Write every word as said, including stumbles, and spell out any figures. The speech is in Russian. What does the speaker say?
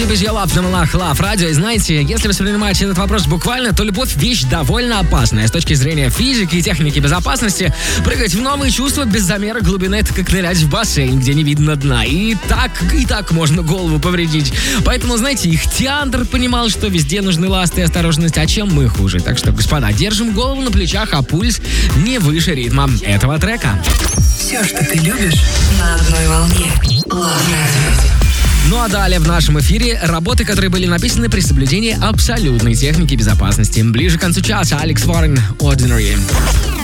Deep Is Your Love на волнах Love Radio. И знаете, если воспринимаете этот вопрос буквально, то любовь — вещь довольно опасная. С точки зрения физики и техники безопасности, прыгать в новые чувства без замера глубины — это как нырять в бассейн, где не видно дна. И так, и так можно голову повредить. Поэтому, знаете, Ихтиандр понимал, что везде нужны ласты и осторожность, а чем мы хуже. Так что, господа, держим голову на плечах, а пульс не выше ритма этого трека. Все, что ты любишь, на одной волне. Love Radio. Ну а далее в нашем эфире работы, которые были написаны при соблюдении абсолютной техники безопасности. Ближе к концу часа Алекс Warren, Ordinary.